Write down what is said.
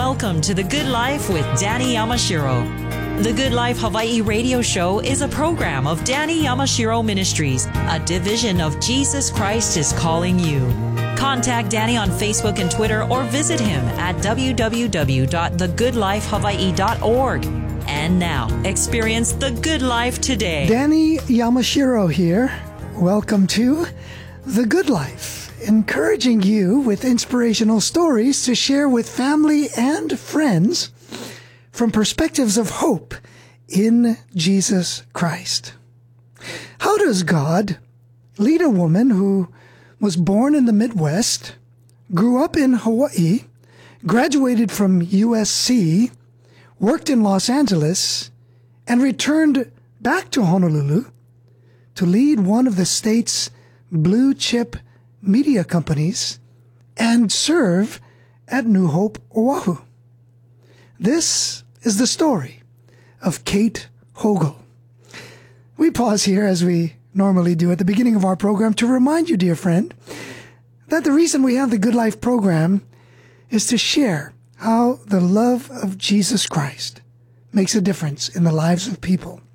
Welcome to The Good Life with Danny Yamashiro. The Good Life Hawaii radio show is a program of Danny Yamashiro Ministries, a division of Jesus Christ is Calling You. Contact Danny on Facebook and Twitter or visit him at www.thegoodlifehawaii.org. And now, experience the good life today. Danny Yamashiro here. Welcome to The Good Life, encouraging you with inspirational stories to share with family and friends from perspectives of hope in Jesus Christ. How does God lead a woman who was born in the Midwest, grew up in Hawaii, graduated from USC, worked in Los Angeles, and returned back to Honolulu to lead one of the state's blue chip media companies and serve at New Hope, Oahu? This is the story of Kate Hogle. We pause here, as we normally do at the beginning of our program, to remind you, dear friend, that the reason we have the Good Life program is to share how the love of Jesus Christ makes a difference in the lives of people.